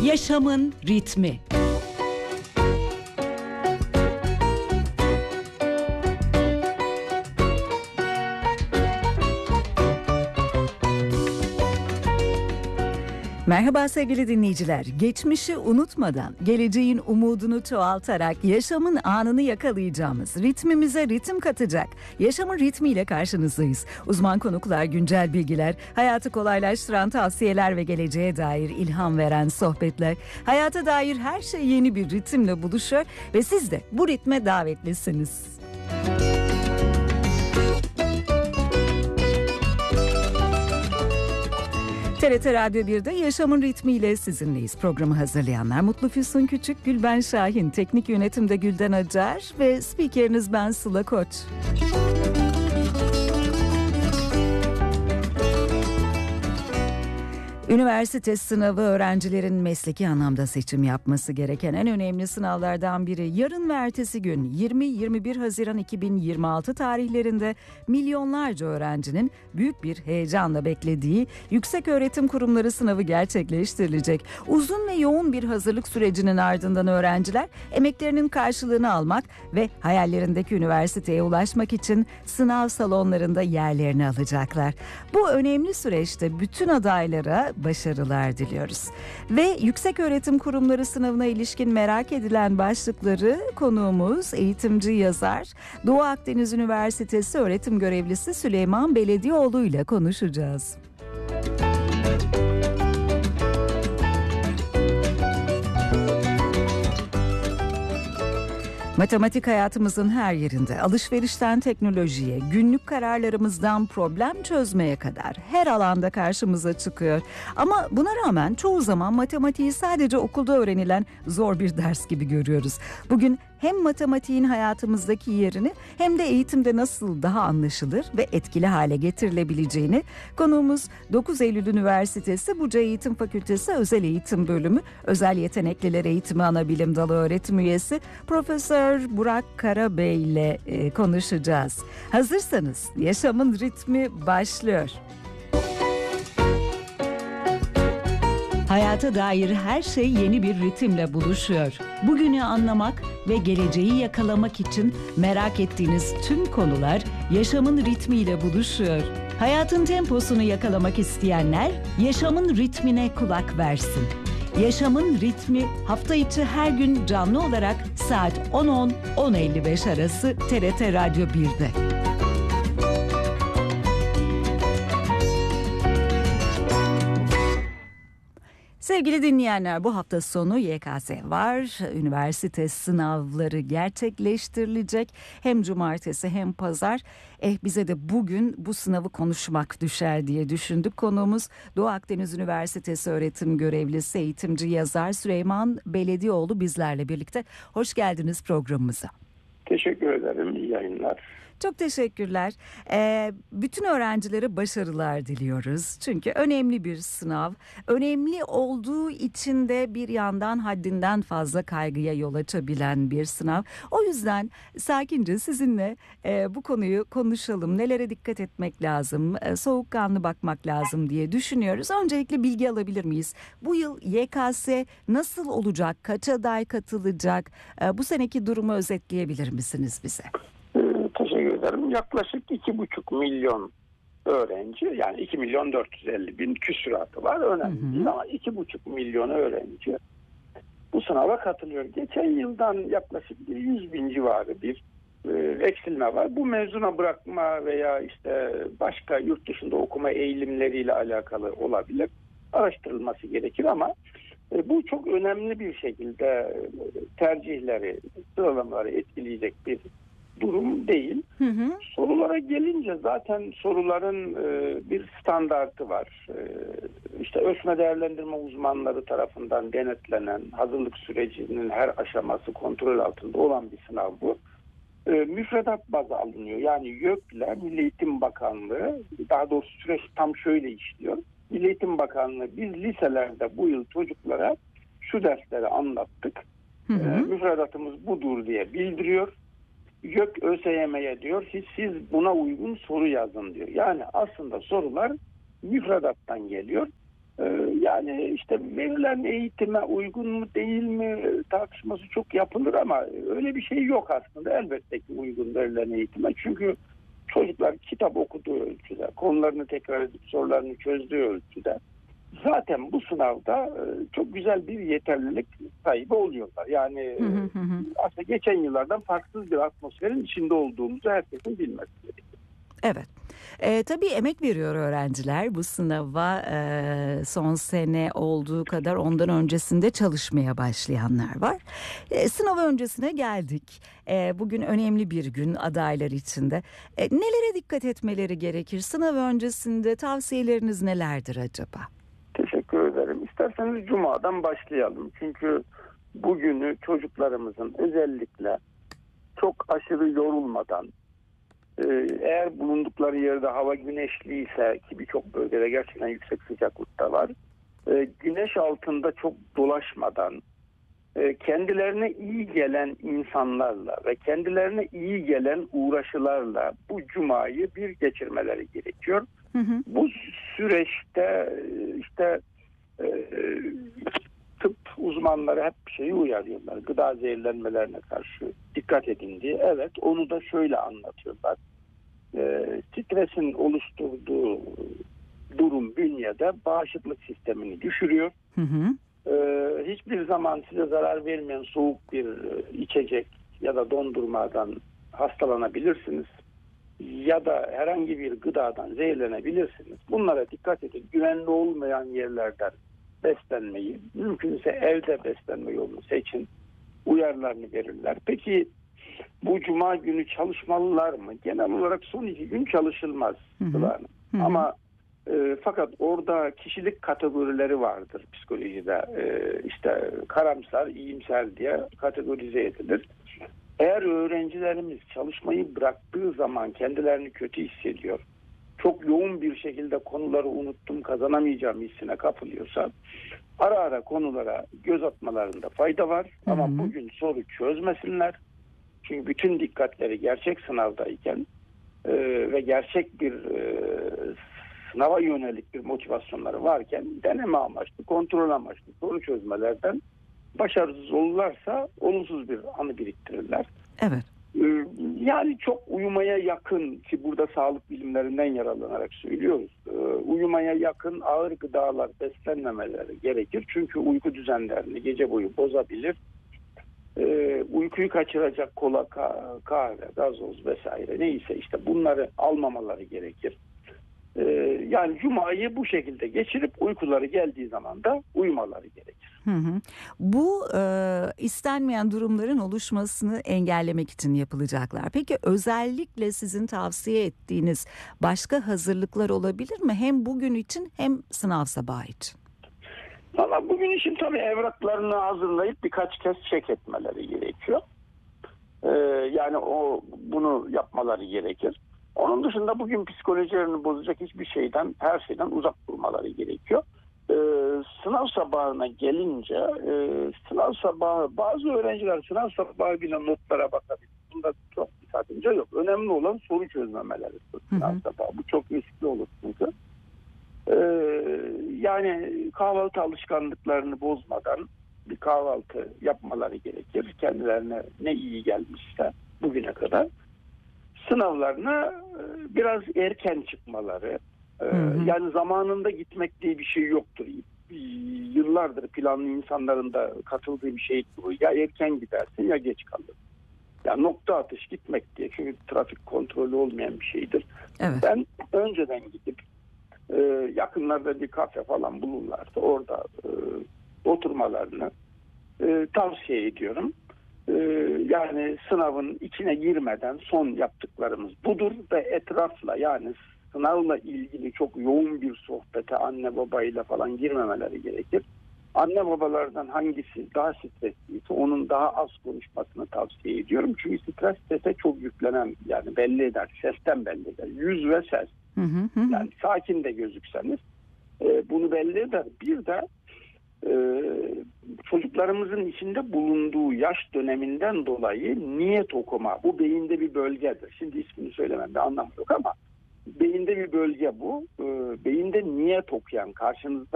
Yaşamın ritmi. Merhaba sevgili dinleyiciler. Geçmişi unutmadan, geleceğin umudunu çoğaltarak yaşamın anını yakalayacağımız, ritmimize ritim katacak yaşamın ritmiyle karşınızdayız. Uzman konuklar, güncel bilgiler, hayatı kolaylaştıran tavsiyeler ve geleceğe dair ilham veren sohbetler. Hayata dair her şey yeni bir ritimle buluşuyor ve siz de bu ritme davetlisiniz. TRT Radyo 1'de Yaşamın Ritmiyle sizinleyiz. Programı hazırlayanlar Mutlu Füsun Küçük, Gülben Şahin, teknik yönetimde Gülden Acar ve spikeriniz ben Sıla Koç. Üniversite sınavı öğrencilerin mesleki anlamda seçim yapması gereken en önemli sınavlardan biri. Yarın ve ertesi gün 20-21 Haziran 2026 tarihlerinde milyonlarca öğrencinin büyük bir heyecanla beklediği Yükseköğretim Kurumları sınavı gerçekleştirilecek. Uzun ve yoğun bir hazırlık sürecinin ardından öğrenciler emeklerinin karşılığını almak ve hayallerindeki üniversiteye ulaşmak için sınav salonlarında yerlerini alacaklar. Bu önemli süreçte bütün adaylara başarılar diliyoruz. Ve Yükseköğretim Kurumları sınavına ilişkin merak edilen başlıkları konuğumuz eğitimci yazar, Doğu Akdeniz Üniversitesi öğretim görevlisi Süleyman Beledioğlu ile konuşacağız. Matematik hayatımızın her yerinde, alışverişten teknolojiye, günlük kararlarımızdan problem çözmeye kadar her alanda karşımıza çıkıyor. Ama buna rağmen çoğu zaman matematiği sadece okulda öğrenilen zor bir ders gibi görüyoruz. Bugün hem matematiğin hayatımızdaki yerini hem de eğitimde nasıl daha anlaşılır ve etkili hale getirilebileceğini konuğumuz 9 Eylül Üniversitesi Buca Eğitim Fakültesi Özel Eğitim Bölümü Özel Yetenekliler Eğitimi Anabilim Dalı öğretim üyesi Profesör Burak Karabey ile konuşacağız. Hazırsanız yaşamın ritmi başlıyor. Hayata dair her şey yeni bir ritimle buluşuyor. Bugünü anlamak ve geleceği yakalamak için merak ettiğiniz tüm konular yaşamın ritmiyle buluşuyor. Hayatın temposunu yakalamak isteyenler yaşamın ritmine kulak versin. Yaşamın ritmi hafta içi her gün canlı olarak saat 10.10-10.55 arası TRT Radyo 1'de. Sevgili dinleyenler, bu hafta sonu YKS var. Üniversite sınavları gerçekleştirilecek. Hem cumartesi hem pazar. Bize de bugün bu sınavı konuşmak düşer diye düşündük. Konuğumuz Doğu Akdeniz Üniversitesi öğretim görevlisi, eğitimci yazar Süleyman Beledioğlu bizlerle birlikte. Hoş geldiniz programımıza. Teşekkür ederim. İyi yayınlar. Çok teşekkürler. Bütün öğrencilere başarılar diliyoruz. Çünkü önemli bir sınav. Önemli olduğu için de bir yandan haddinden fazla kaygıya yol açabilen bir sınav. O yüzden sakince sizinle bu konuyu konuşalım. Nelere dikkat etmek lazım, soğukkanlı bakmak lazım diye düşünüyoruz. Öncelikle bilgi alabilir miyiz? Bu yıl YKS nasıl olacak? Kaç aday katılacak? Bu seneki durumu özetleyebilir misiniz bize? Teşekkür ederim. Yaklaşık 2,5 milyon öğrenci, yani 2.450.000 küsuratı var. Önemli değil ama 2,5 milyon öğrenci bu sınava katılıyor. Geçen yıldan yaklaşık 100.000 civarı bir eksilme var. Bu mezuna bırakma veya işte başka yurt dışında okuma eğilimleriyle alakalı olabilir. Araştırılması gerekir ama bu çok önemli bir şekilde tercihleri, sıralamaları etkileyecek bir durum değil. Sorulara gelince zaten soruların bir standartı var. İşte ölçme değerlendirme uzmanları tarafından denetlenen, hazırlık sürecinin her aşaması kontrol altında olan bir sınav bu. Müfredat bazı alınıyor. Yani YÖK'le Milli Eğitim Bakanlığı, daha doğrusu süreç tam şöyle işliyor. Milli Eğitim Bakanlığı biz liselerde bu yıl çocuklara şu dersleri anlattık. Müfredatımız budur diye bildiriyor. YÖK ÖSYM'ye diyor ki siz buna uygun soru yazın diyor. Yani aslında sorular müfredattan geliyor. Yani işte verilen eğitime uygun mu değil mi tartışması çok yapılır ama öyle bir şey yok aslında. Elbette ki uygun verilen eğitime. Çünkü çocuklar kitap okuduğu ölçüde, konularını tekrar edip sorularını çözdüğü ölçüde zaten bu sınavda çok güzel bir yeterlilik sahibi oluyorlar. Yani aslında geçen yıllardan farksız bir atmosferin içinde olduğumuzu herkesin bilmesi gerekiyor. Evet. Tabii emek veriyor öğrenciler bu sınava, son sene olduğu kadar ondan öncesinde çalışmaya başlayanlar var. Sınav öncesine geldik. Bugün önemli bir gün adaylar için de. Nelere dikkat etmeleri gerekir? Sınav öncesinde tavsiyeleriniz nelerdir acaba? Teşekkür ederim. İsterseniz Cuma'dan başlayalım. Çünkü bugünü çocuklarımızın özellikle çok aşırı yorulmadan, eğer bulundukları yerde hava güneşliyse ki birçok bölgede gerçekten yüksek sıcaklıkta var, güneş altında çok dolaşmadan, kendilerine iyi gelen insanlarla ve kendilerine iyi gelen uğraşılarla bu cumayı bir geçirmeleri gerekiyor. Bu süreçte işte tıp uzmanları hep şeyi uyarıyorlar. Gıda zehirlenmelerine karşı dikkat edin diye. Evet, onu da şöyle anlatıyorlar. Stresin oluşturduğu durum bünyede bağışıklık sistemini düşürüyor. Hiçbir zaman size zarar vermeyen soğuk bir içecek ya da dondurmadan hastalanabilirsiniz. Ya da herhangi bir gıdadan zehirlenebilirsiniz. Bunlara dikkat edin. Güvenli olmayan yerlerden beslenmeyi, mümkünse evde beslenme yolunu seçin. Uyarılarını verirler. Peki bu cuma günü çalışmalılar mı? Genel olarak son 2 gün çalışılmaz. Ama fakat orada kişilik kategorileri vardır psikolojide. İşte karamsar, iyimser diye kategorize edilir. Eğer öğrencilerimiz çalışmayı bıraktığı zaman kendilerini kötü hissediyor, çok yoğun bir şekilde konuları unuttum, kazanamayacağım hissine kapılıyorsa ara ara konulara göz atmalarında fayda var. Ama bugün soru çözmesinler. Çünkü bütün dikkatleri gerçek sınavdayken ve gerçek bir sınava yönelik bir motivasyonları varken deneme amaçlı, kontrol amaçlı soru çözmelerden başarısız olurlarsa olumsuz bir anı biriktirirler. Evet. Yani çok uyumaya yakın, ki burada sağlık bilimlerinden yararlanarak söylüyoruz. Uyumaya yakın ağır gıdalar beslenmemeleri gerekir. Çünkü uyku düzenlerini gece boyu bozabilir. Uykuyu kaçıracak kola, kahve, gazoz vesaire neyse işte bunları almamaları gerekir. Yani cumayı bu şekilde geçirip uykuları geldiği zaman da uyumaları gerekir. Bu istenmeyen durumların oluşmasını engellemek için yapılacaklar. Peki özellikle sizin tavsiye ettiğiniz başka hazırlıklar olabilir mi? Hem bugün için hem sınav sabahı için. Valla bugün için tabii evraklarını hazırlayıp birkaç kez çek etmeleri gerekiyor. Yani bunu yapmaları gerekir. Onun dışında bugün psikolojilerini bozacak her şeyden uzak durmaları gerekiyor. Sınav sabahına gelince sınav sabahı bazı öğrenciler sınav sabahı bile notlara bakabilir. Bunda çok bir sakınca yok. Önemli olan soru çözmemeleri sınav sabahı. Bu çok riskli olur çünkü. Yani kahvaltı alışkanlıklarını bozmadan bir kahvaltı yapmaları gerekir. Kendilerine ne iyi gelmişse bugüne kadar. Sınavlarına biraz erken çıkmaları, yani zamanında gitmek diye bir şey yoktur. Yıllardır planlı insanların da katıldığı bir şey bu. Ya erken gidersin ya geç kalırsın. Ya nokta atış gitmek diye, çünkü trafik kontrolü olmayan bir şeydir. Evet. Ben önceden gidip yakınlarda bir kafe falan bulurlarsa orada oturmalarını tavsiye ediyorum. Yani sınavın içine girmeden son yaptıklarımız budur ve etrafla, yani sınavla ilgili çok yoğun bir sohbete anne babayla falan girmemeleri gerekir. Anne babalardan hangisi daha stresliyse onun daha az konuşmasını tavsiye ediyorum. Çünkü stres sese çok yüklenen, yani belli eder, sesten belli eder. Yüz ve ses. Yani sakin de gözükseniz bunu belli eder. Bir de çocuklarımızın içinde bulunduğu yaş döneminden dolayı niyet okuma, bu beyinde bir bölgedir. Şimdi ismini söylememde anlamı yok ama beyinde bir bölge bu. Beyinde niyet okuyan, karşınızda